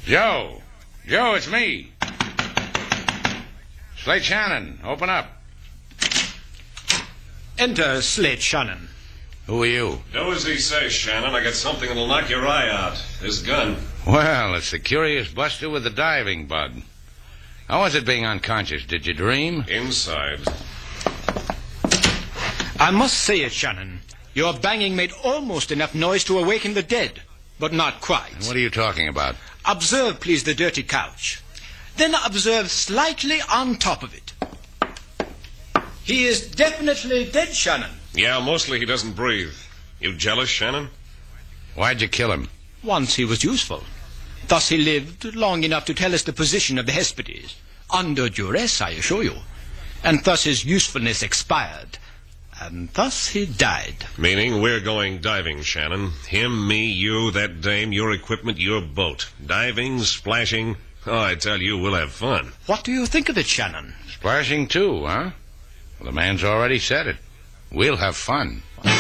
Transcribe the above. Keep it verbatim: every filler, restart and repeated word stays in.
Joe! Joe, it's me. Slate Shannon, open up. Enter, Slate Shannon. Who are you? Do as he says, Shannon. I got something that'll knock your eye out. This gun. Well, it's the curious buster with the diving bug. How was it being unconscious? Did you dream? Inside. I must say it, Shannon. Your banging made almost enough noise to awaken the dead, but not quite. What are you talking about? Observe, please, the dirty couch. Then observe slightly on top of it. He is definitely dead, Shannon. Yeah, mostly he doesn't breathe. You jealous, Shannon? Why'd you kill him? Once he was useful. Thus he lived long enough to tell us the position of the Hespides. Under duress, I assure you. And thus his usefulness expired. And thus he died. Meaning we're going diving, Shannon. Him, me, you, that dame, your equipment, your boat. Diving, splashing. Oh, I tell you, we'll have fun. What do you think of it, Shannon? Splashing too, huh? Well, the man's already said it. We'll have fun.